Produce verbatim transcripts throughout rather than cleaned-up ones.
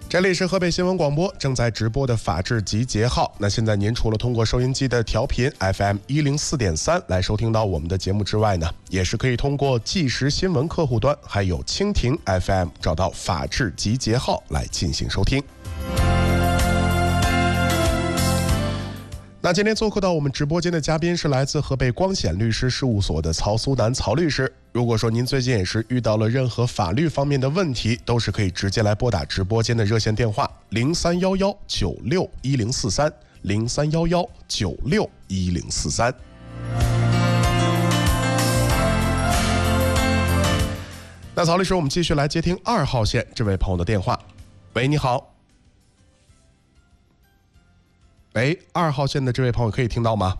这里是河北新闻广播正在直播的法治集结号。那现在您除了通过收音机的调频 F M 一零四点三 来收听到我们的节目之外呢，也是可以通过即时新闻客户端还有蜻蜓 F M 找到法治集结号来进行收听。那今天做客到我们直播间的嘉宾是来自河北光显律师事务所的曹苏南曹律师。如果说您最近也是遇到了任何法律方面的问题，都是可以直接来拨打直播间的热线电话零三幺幺九六一零四三零三幺幺九六一零四三。那曹律师，我们继续来接听二号线这位朋友的电话。喂，你好。喂，二号线的这位朋友可以听到吗？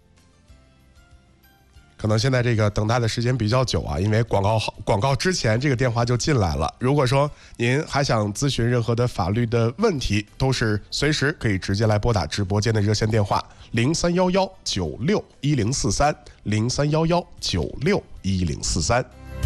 可能现在这个等待的时间比较久啊，因为广告广告之前这个电话就进来了。如果说您还想咨询任何的法律的问题，都是随时可以直接来拨打直播间的热线电话零三幺幺九六一零四三零三幺幺九六一零四三。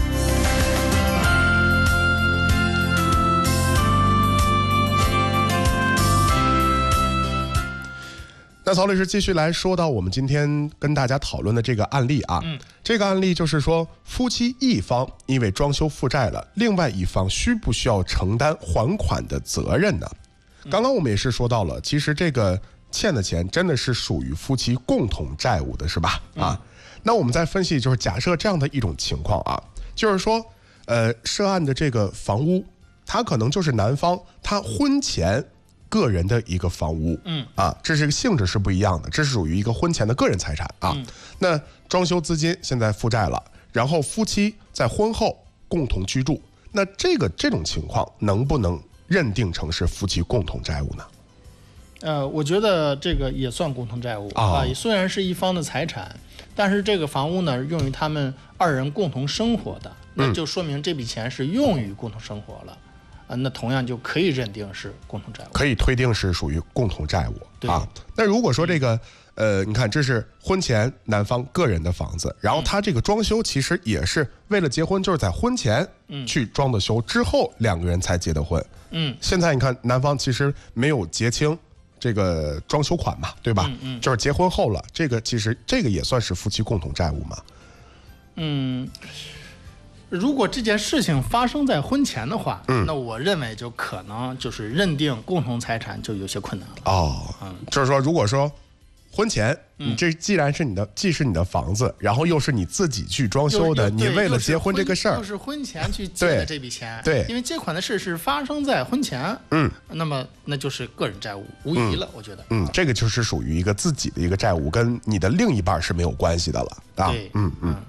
那曹律师继续来说到我们今天跟大家讨论的这个案例啊，嗯，这个案例就是说夫妻一方因为装修负债了，另外一方需不需要承担还款的责任呢？刚刚我们也是说到了，其实这个欠的钱真的是属于夫妻共同债务的，是吧？啊，那我们再分析，就是假设这样的一种情况啊，就是说，呃，涉案的这个房屋，它可能就是男方他婚前个人的一个房屋，嗯啊，这是个性质是不一样的，这是属于一个婚前的个人财产啊。嗯、那装修资金现在负债了，然后夫妻在婚后共同居住，那这个这种情况能不能认定成是夫妻共同债务呢？ 呃，我觉得这个也算共同债务、哦、啊，虽然是一方的财产，但是这个房屋呢用于他们二人共同生活的，那就说明这笔钱是用于共同生活了。啊，那同样就可以认定是共同债务， 可以推定是属于共同债务啊。那如果说这个，呃，你看这是婚前男方个人的房子，然后他这个装修其实也是为了结婚，就是在婚前去装的修，之后两个人才结的婚。嗯，现在你看男方其实没有结清这个装修款嘛，对吧？嗯嗯，就是结婚后了，这个其实这个也算是夫妻共同债务嘛。 嗯。如果这件事情发生在婚前的话，嗯，那我认为就可能就是认定共同财产就有些困难了。 哦，嗯，就是说，如果说婚前、嗯、你这既然是你的，既是你的房子，然后又是你自己去装修的，你为了结婚这个事儿， 就是婚前去借的这笔钱， 对， 因为借款的事是发生在婚前，嗯，那么那就是个人债务，无疑了，嗯、我觉得， 嗯，这个就是属于一个自己的一个债务，跟你的另一半是没有关系的了啊， 对， 嗯嗯。嗯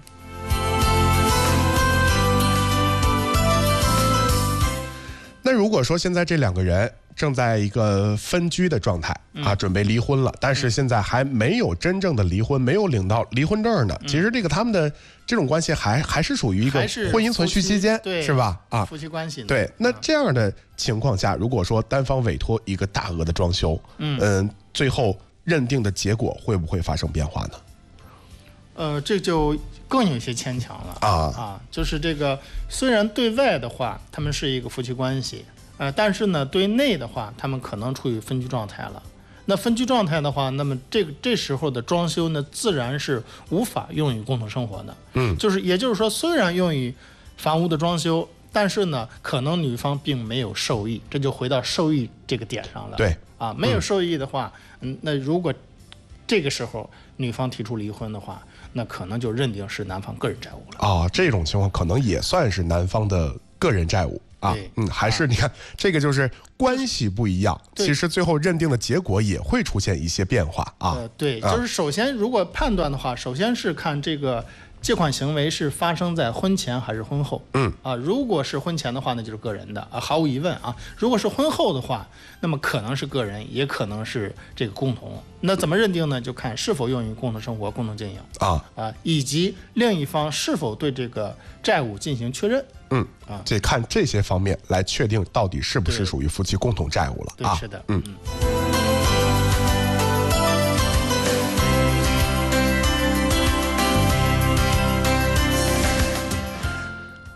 那如果说现在这两个人正在一个分居的状态啊，嗯、准备离婚了，但是现在还没有真正的离婚，没有领到离婚证呢。嗯、其实这个他们的这种关系还还是属于一个婚姻存续期间，是吧？啊， 夫妻关系。 对，那这样的情况下，如果说单方委托一个大额的装修，嗯、呃，最后认定的结果会不会发生变化呢？ 呃，这就更有些牵强了啊啊！就是这个，虽然对外的话，他们是一个夫妻关系，呃，但是呢，对内的话，他们可能处于分居状态了。那分居状态的话，那么这个这时候的装修呢，自然是无法用于共同生活的。嗯，就是也就是说，虽然用于房屋的装修，但是呢，可能女方并没有受益，这就回到受益这个点上了。 对啊，没有受益的话，嗯，那如果这个时候女方提出离婚的话，那可能就认定是男方个人债务了。 哦，这种情况可能也算是男方的个人债务啊。嗯，还是你看、啊、这个就是关系不一样，其实最后认定的结果也会出现一些变化啊。 呃，对，就是首先如果判断的话，首先是看这个借款行为是发生在婚前还是婚后。嗯啊，如果是婚前的话，那就是个人的啊，毫无疑问啊。如果是婚后的话，那么可能是个人，也可能是这个共同。那怎么认定呢？就看是否用于共同生活、共同经营啊啊，以及另一方是否对这个债务进行确认。 嗯啊，这看这些方面来确定到底是不是属于夫妻共同债务了啊。对，是的，嗯。嗯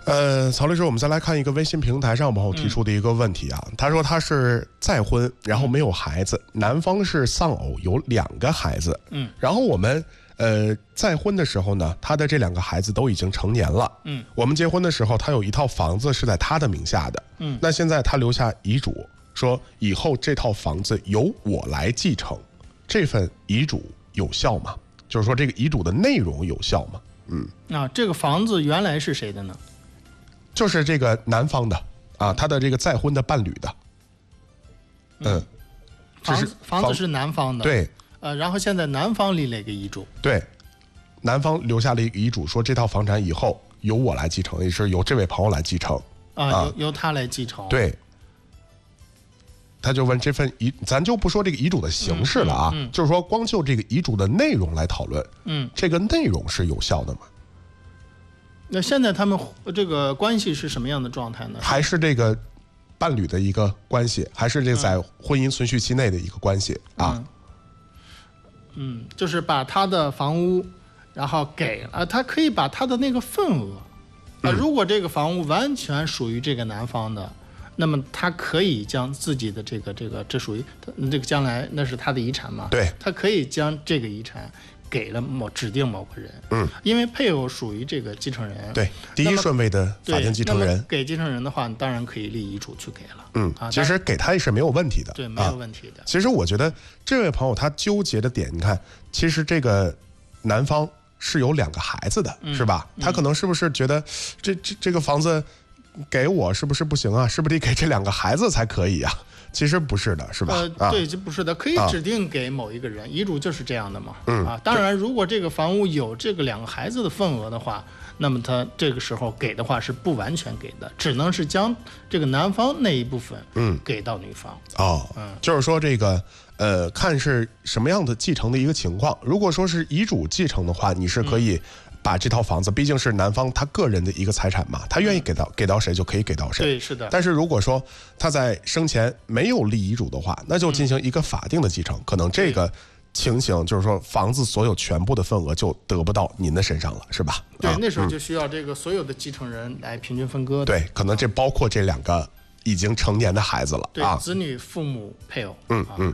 呃，曹律师，我们再来看一个微信平台上朋友提出的一个问题啊，嗯、他说他是再婚，然后没有孩子，嗯、男方是丧偶，有两个孩子，嗯，然后我们呃再婚的时候呢，他的这两个孩子都已经成年了，嗯，我们结婚的时候，他有一套房子是在他的名下的，嗯，那现在他留下遗嘱，说以后这套房子由我来继承，这份遗嘱有效吗？就是说这个遗嘱的内容有效吗？嗯， 啊，这个房子原来是谁的呢？ 就是这个男方的啊，他的这个再婚的伴侣的，嗯， 房子房子是男方的， 对， 呃，然后现在男方立了一个遗嘱， 对，男方留下了一个遗嘱，说这套房产以后由我来继承，也是由这位朋友来继承啊，啊由由他来继承， 对。他就问这份遗，咱就不说这个遗嘱的形式了啊，嗯嗯嗯、就是说光就这个遗嘱的内容来讨论，嗯，这个内容是有效的吗？ 那现在他们这个关系是什么样的状态呢？ 还是这个伴侣的一个关系，还是这在婚姻存续期内的一个关系、嗯、啊？ 嗯，就是把他的房屋，然后给了他，可以把他的那个份额，啊，如果这个房屋完全属于这个男方的。那么他可以将自己的这个这个这属于这个将来那是他的遗产嘛？ 对， 他可以将这个遗产给了某指定某个人，嗯，因为配偶属于这个继承人， 对，第一顺位的法定继承人， 给继承人的话，当然可以立遗嘱去给了， 嗯，啊，其实给他也是没有问题的， 对，没有问题的、啊。 其实我觉得这位朋友他纠结的点，你看，其实这个男方是有两个孩子的，嗯、是吧？他可能是不是觉得这这这个房子？给我是不是不行啊？是不是得给这两个孩子才可以啊？其实不是的，是吧？ 呃，对，这不是的，可以指定给某一个人，啊、遗嘱就是这样的嘛。嗯啊，当然，如果这个房屋有这个两个孩子的份额的话，那么他这个时候给的话是不完全给的，只能是将这个男方那一部分嗯给到女方。 嗯、哦，嗯，就是说这个呃，看是什么样的继承的一个情况。如果说是遗嘱继承的话，你是可以、嗯。把这套房子，毕竟是男方他个人的一个财产嘛，他愿意给到给到谁就可以给到谁。 对，是的。 但是如果说他在生前没有立遗嘱的话，那就进行一个法定的继承，嗯、可能这个情形就是说房子所有全部的份额就得不到您的身上了，是吧？ 对，啊、那时候就需要这个所有的继承人来平均分割的。 对，可能这包括这两个已经成年的孩子了。 对， 啊、 子女、父母、配偶。 嗯嗯。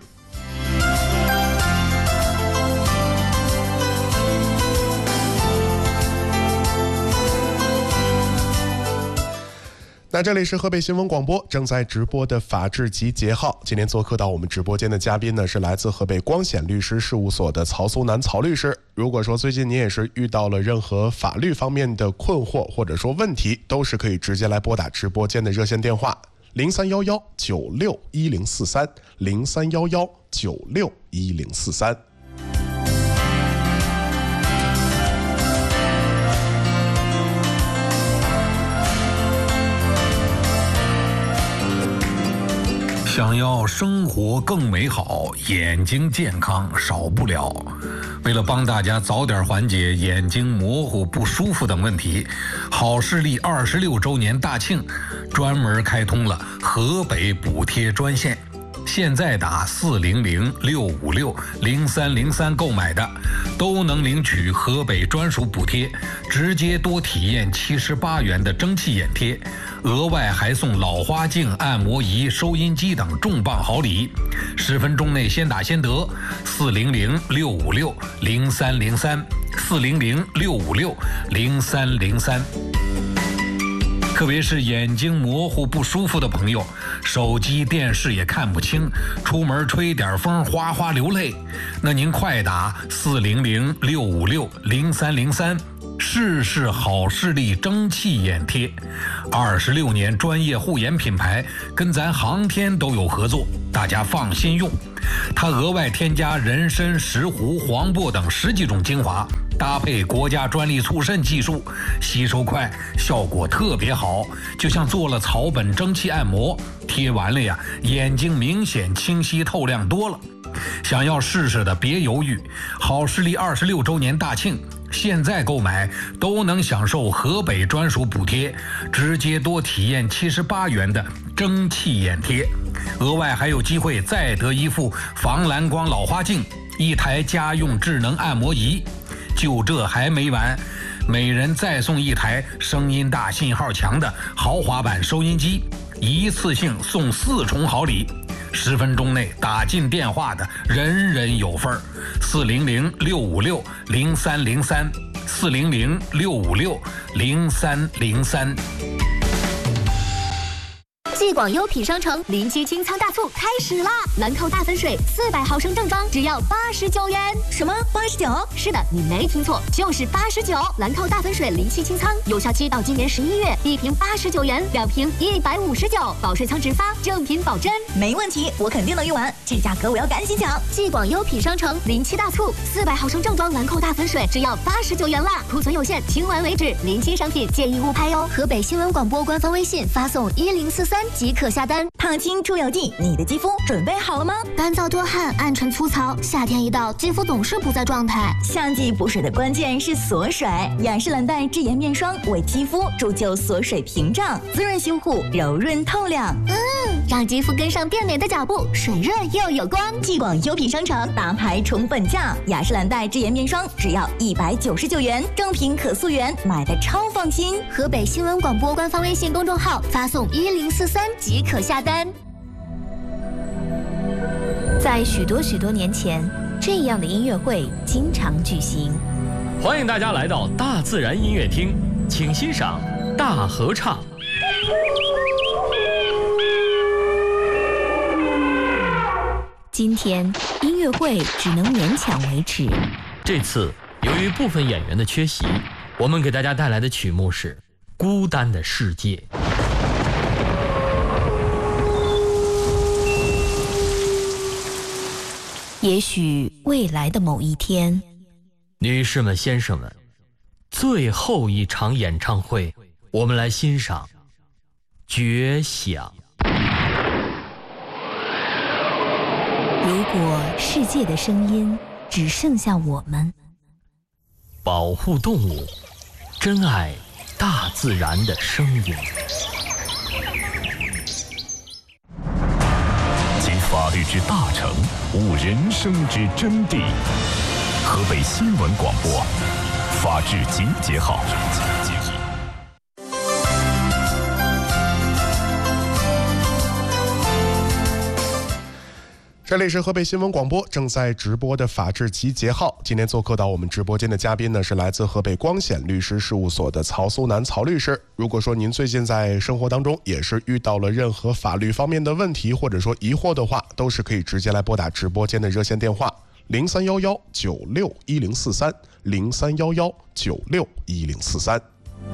那这里是河北新闻广播正在直播的法治集结号，今天做客到我们直播间的嘉宾呢是来自河北光显律师事务所的曹苏南曹律师。如果说最近你也是遇到了任何法律方面的困惑或者说问题，都是可以直接来拨打直播间的热线电话零三幺幺九六一零四三零三幺幺九六一零四三。 想要生活更美好，眼睛健康少不了。为了帮大家早点缓解眼睛模糊、不舒服等问题，好视力二十六周年大庆专门开通了河北补贴专线。现在打四零零六五六零三零三购买的，都能领取河北专属补贴，直接多体验七十八元的蒸汽眼贴，额外还送老花镜、按摩仪、收音机等重磅好礼。十分钟内先打先得，四零零六五六零三零三，四零零六五六零三零三。特别是眼睛模糊不舒服的朋友，手机电视也看不清，出门吹点风哗哗流泪，那您快打四零零六五六零三零三，试试好视力蒸汽眼贴。二十六年专业护眼品牌，跟咱航天都有合作，大家放心用。它额外添加人参、石斛、黄柏等十几种精华，搭配国家专利促渗技术，吸收快，效果特别好，就像做了草本蒸汽按摩，贴完了呀，眼睛明显清晰透亮多了。想要试试的别犹豫，好视力二十六周年大庆，现在购买都能享受河北专属补贴，直接多体验七十八元的蒸汽眼贴，额外还有机会再得一副防蓝光老花镜，一台家用智能按摩仪。就这还没完， 每人再送一台声音大、信号强的豪华版收音机，一次性送四重好礼。十分钟内打进电话的，人人有份儿。四零零六五六零三零三，四零零六五六零三零三。 继广优品商城临期清仓大促开始啦！兰蔻大粉水四百毫升正装只要八十九元。什么八十九？是的，你没听错，就是八十九。兰蔻大粉水临期清仓，有效期到今年十一月，一瓶八十九元，两瓶一百五十九，保税仓直发，正品保真。 没问题，我肯定能用完，这价格我要赶紧抢。 继广优品商城临期大促，四百毫升正装兰蔻大粉水只要八十九元啦！库存有限，清完为止，临期商品建议勿拍哟。河北新闻广播官方微信发送一零四三。即可下单。 烫青出油剂，你的肌肤准备好了吗？ 干燥多汗，暗沉粗糙，夏天一到，肌肤总是不在状态。 夏季补水的关键是锁水，雅诗兰黛智妍面霜为肌肤铸就锁水屏障，滋润修护，柔润透亮。 嗯，让肌肤跟上变美的脚步，水润又有光。 继广优品商城大牌宠粉价，雅诗兰黛智妍面霜只要一百九十九元，正品可溯源，买的超放心。 河北新闻广播官方微信公众号发送一零四三即可下单。在许多许多年前，这样的音乐会经常举行。 欢迎大家来到大自然音乐厅，请欣赏大合唱。 今天音乐会只能勉强维持。 这次由于部分演员的缺席，我们给大家带来的曲目是《孤单的世界》。 也许未来的某一天， 女士们、先生们，最后一场演唱会，我们来欣赏《绝响》。 如果世界的声音只剩下我们， 保护动物，珍爱大自然的声音。 集法律之大成，悟人生之真谛。河北新闻广播，法治集结号。 这里是河北新闻广播正在直播的法治集结号。今天做客到我们直播间的嘉宾呢，是来自河北光显律师事务所的曹苏南曹律师。如果说您最近在生活当中也是遇到了任何法律方面的问题或者说疑惑的话，都是可以直接来拨打直播间的热线电话零三幺幺九六一零四三零三幺幺九六一零四三。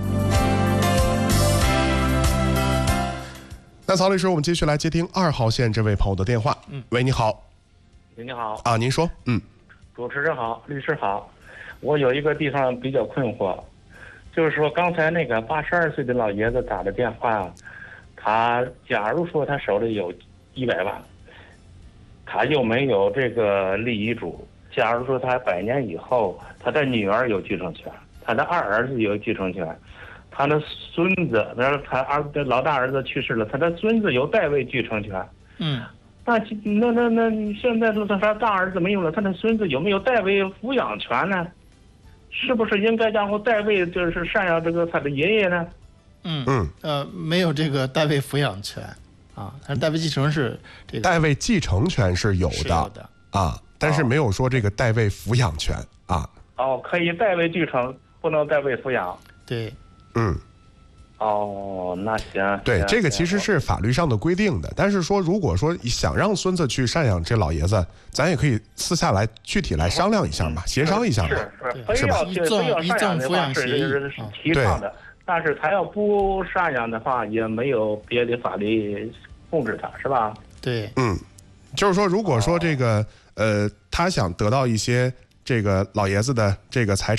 那曹律师，我们继续来接听二号线这位朋友的电话。嗯，喂，你好。 喂，你好。 啊，您说。嗯， 主持人好，律师好。我有一个地方比较困惑，就是说刚才那个八十二岁的老爷子打的电话，他假如说他手里有一百万，他又没有这个立遗嘱，假如说他百年以后，他的女儿有继承权，他的二儿子有继承权。他的孙子，他他儿子老大儿子去世了，他的孙子有代位继承权。 嗯， 那那那那现在说他大儿子没有了，他的孙子有没有代位抚养权呢？是不是应该然后代位就是赡养这个他的爷爷呢？ 嗯嗯呃，没有这个代位抚养权啊，但是代位继承是这个代位继承权是有的， 是有的啊，但是没有说这个代位抚养权啊。 哦，可以代位继承，不能代位抚养。 对。 嗯， 哦，那行。 对，这个其实是法律上的规定的，但是说如果说想让孙子去赡养这老爷子，咱也可以私下来具体来商量一下嘛，协商一下嘛， 是吧？ 一赠一赠抚养协议是提倡的，但是他要不赡养的话，也没有别的法律控制他，是吧？ 对， 嗯，就是说，如果说这个呃，他想得到一些这个老爷子的这个财产。